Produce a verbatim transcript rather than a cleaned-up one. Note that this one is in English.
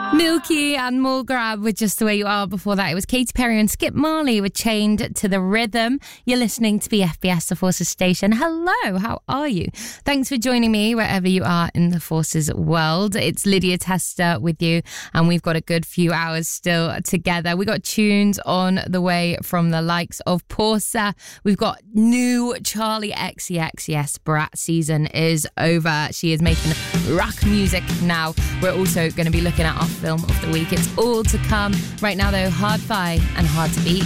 Milky and Mulgrab with Just the Way You Are. Before that, it was Katy Perry and Skip Marley with Chained to the Rhythm. You're listening to B F B S, the Forces Station. Hello, how are you? Thanks for joining me wherever you are in the Forces world. It's Lydia Tester with you, and we've got a good few hours still together. We got tunes on the way from the likes of Porsa. We've got new Charlie X C X. Yes, Brat season is over. She is making rock music now. We're also going to be looking at our film of the week. It's all to come. Right now, though, Hard Fi and Hard to Beat.